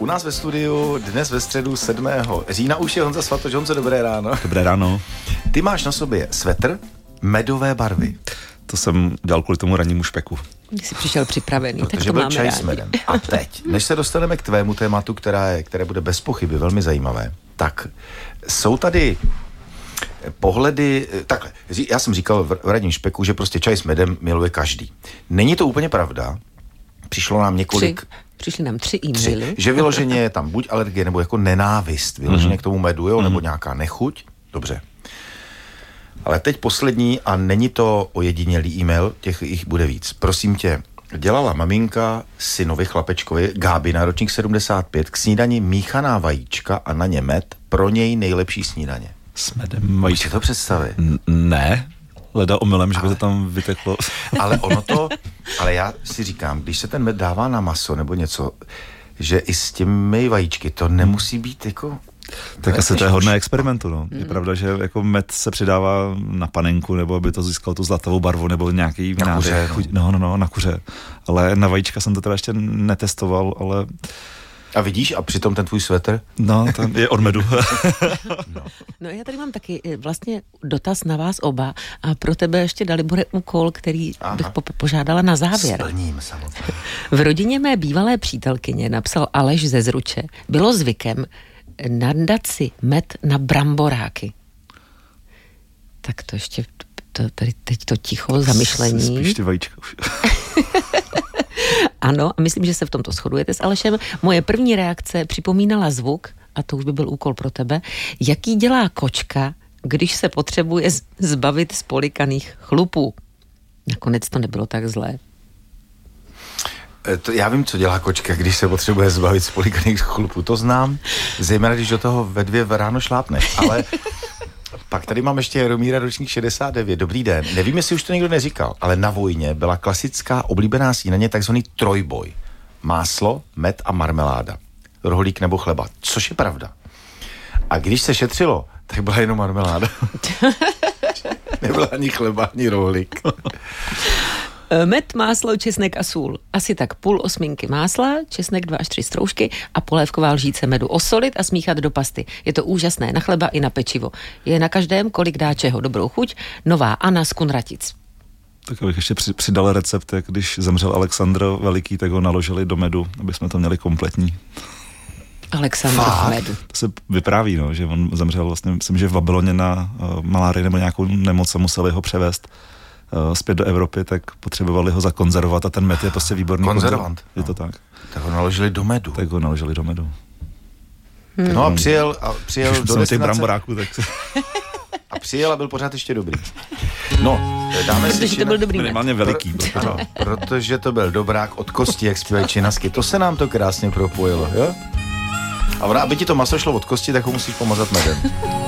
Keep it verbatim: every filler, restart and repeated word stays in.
nás ve studiu dnes ve středu sedmého října už je Honza Svatoš. Honzo, dobré ráno. Dobré ráno. Ty máš na sobě svetr medové barvy. To jsem dělal kvůli tomu rannímu špeku. Jsi přišel připravený, Protože tak to byl máme čaj rádi. s medem. A teď, než se dostaneme k tvému tématu, která je, které bude bez pochyby velmi zajímavé, tak jsou tady pohledy, takhle, já jsem říkal v ranním špeku, že prostě čaj s medem miluje každý. Není to úplně pravda. Přišlo nám několik... Tři. Přišli nám tři e-maily. Tři. Že vyloženě je tam buď alergie, nebo jako nenávist vyloženě mm-hmm. k tomu medu, jo, mm-hmm. nebo nějaká nechuť. Dobře. Ale teď poslední, a není to ojedinělý e-mail, těch jich bude víc. Prosím tě, dělala maminka synovi chlapečkovi, Gáby, na ročník sedmdesát pět, k snídani míchaná vajíčka a na ně med, pro něj nejlepší snídaně. S medem vajíčka. Můžeš si to představit? N- ne, leda omylem, že by to tam vyteklo. Ale ono to, ale já si říkám, když se ten med dává na maso nebo něco, že i s těmi vajíčky to nemusí být jako... Tak asi to je hodné experimentu, no. Je pravda, že jako med se přidává na panenku, nebo aby to získalo tu zlatovou barvu, nebo nějaký na kuře, no. no, no, no, na kuře. Ale na vajíčka jsem to teda ještě netestoval, ale... A vidíš, a přitom ten tvůj svetr? No, ten je od medu. no. no já tady mám taky vlastně dotaz na vás oba a pro tebe ještě Dalibore úkol, který Aha. bych po- požádala na závěr. Splním samozřejmě. V rodině mé bývalé přítelkyně, napsal Aleš ze Zruče, bylo zvykem nadat si med na bramboráky. Tak to ještě, to, tady teď to ticho zamyšlení. Spíš ty vajíčka už. Ano, a myslím, že se v tomto shodujete s Alešem. Moje první reakce připomínala zvuk, a to už by byl úkol pro tebe, jaký dělá kočka, když se potřebuje zbavit spolikaných chlupů. Nakonec to nebylo tak zlé. To já vím, co dělá kočka, když se potřebuje zbavit spolikaných chlupů. To znám, zejména když do toho ve dvě ráno šlápneš. Ale pak tady mám ještě Jaromíra, ročník šedesát devět. Dobrý den. Nevím, jestli už to někdo neříkal, ale na vojně byla klasická oblíbená snídaně takzvaný trojboj. Máslo, med a marmeláda. Rohlík nebo chleba. Což je pravda. A když se šetřilo, tak byla jenom marmeláda. Nebyla ani chleba, ani rohlík. Med, máslo, česnek a sůl. Asi tak půl osminky másla, česnek dva až tři stroužky a polévková lžíce medu. Osolit a smíchat do pasty. Je to úžasné na chleba i na pečivo. Je na každém, kolik dá čeho. Dobrou chuť. Nová Anna z Kunratic. Tak abych ještě přidal recept, jak když zemřel Alexandr Veliký, tak ho naložili do medu, aby jsme to měli kompletní. Alexandr v medu. To se vypráví, no, že on zemřel vlastně, myslím, že v Babyloně na uh, malárii nebo nějakou nemoc a museli ho převést uh, zpět do Evropy, tak potřebovali ho zakonzervovat a ten med je prostě výborný. Konzervant. Je to tak. Tak ho naložili do medu. Tak ho naložili do medu. Hmm. No a přijel, a přijel Když do destinace. bramboráků, tak se... A přijel a byl pořád ještě dobrý. No, dáme si... Protože to byl dobrý med. Minimálně veliký. Pro, ano, protože to byl dobrák od kosti, jak zpívají Činasky. To se nám to krásně propojilo, jo? A aby ti to maso šlo od kosti, tak ho musíš pomazat medem.